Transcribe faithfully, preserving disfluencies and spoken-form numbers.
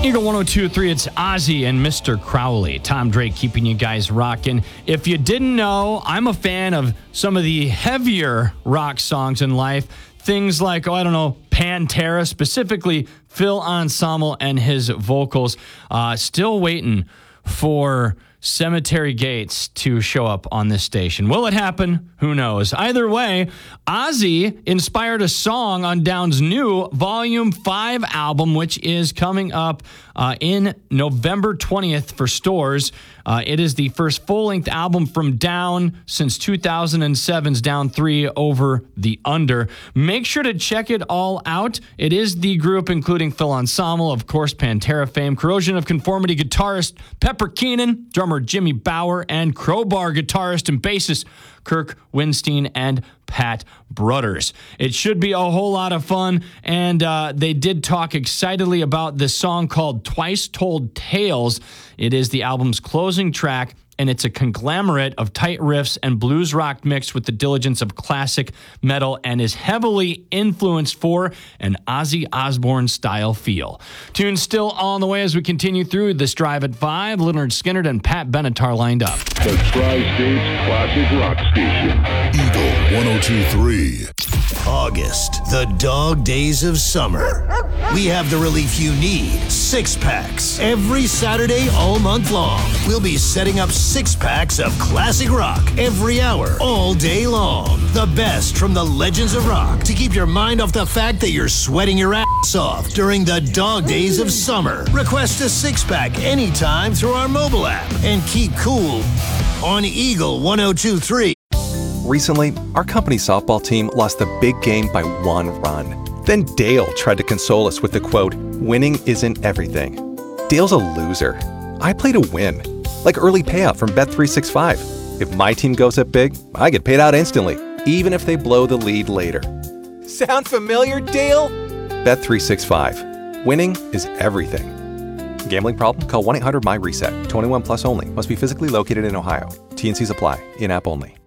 Eagle one oh two point three, it's Ozzy and Mister Crowley. Tom Drake keeping you guys rocking. If you didn't know, I'm a fan of some of the heavier rock songs in life. Things like, oh, I don't know, Pantera, specifically Phil Anselmo and his vocals. Uh, still waiting for Cemetery Gates to show up on this station. Will it happen? Who knows? Either way, Ozzy inspired a song on Down's new Volume five album, which is coming up uh, in November twentieth for stores. Uh, it is the first full-length album from Down since two thousand seven's Down three Over the Under. Make sure to check it all out. It is the group including Phil Anselmo, of course, Pantera fame, Corrosion of Conformity guitarist Pepper Keenan, drummer Jimmy Bower, and Crowbar guitarist and bassist Kirk Winstein and Pat Brudders. It should be a whole lot of fun, and uh, they did talk excitedly about this song called Twice Told Tales. It is the album's closing track, and it's a conglomerate of tight riffs and blues rock mixed with the diligence of classic metal and is heavily influenced for an Ozzy Osbourne-style feel. Tunes still on the way as we continue through this drive at five. Leonard Skinner and Pat Benatar lined up. The Tri-States Classic Rock Station. Eagle one oh two point three. August, the dog days of summer. We have the relief you need, six packs. Every Saturday all month long, we'll be setting up six packs of classic rock every hour, all day long. The best from the legends of rock to keep your mind off the fact that you're sweating your ass off during the dog days of summer. Request a six pack anytime through our mobile app and keep cool on Eagle one oh two point three. Recently, our company softball team lost the big game by one run. Then Dale tried to console us with the quote, "Winning isn't everything." Dale's a loser. I play to win. Like early payout from Bet three sixty-five. If my team goes up big, I get paid out instantly, even if they blow the lead later. Sound familiar, Dale? Bet three sixty-five. Winning is everything. Gambling problem? Call one eight hundred M Y RESET. twenty-one plus only. Must be physically located in Ohio. T N Cs apply. In-app only.